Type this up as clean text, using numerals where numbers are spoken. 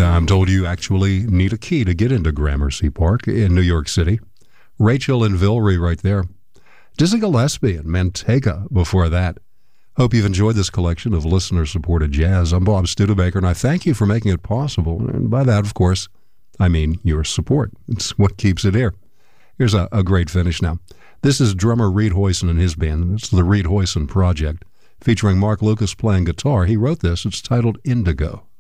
I'm told you actually need a key to get into Gramercy Park in New York City. Rachel and Vilry right there. Dizzy Gillespie and Manteca before that. Hope you've enjoyed this collection of listener-supported jazz. I'm Bob Studebaker, and I thank you for making it possible. And by that, of course, I mean your support. It's what keeps it here. Here's a great finish now. This is drummer Reed Hoyson and his band. It's the Reed Hoyson Project, featuring Mark Lucas playing guitar. He wrote this. It's titled Indigo.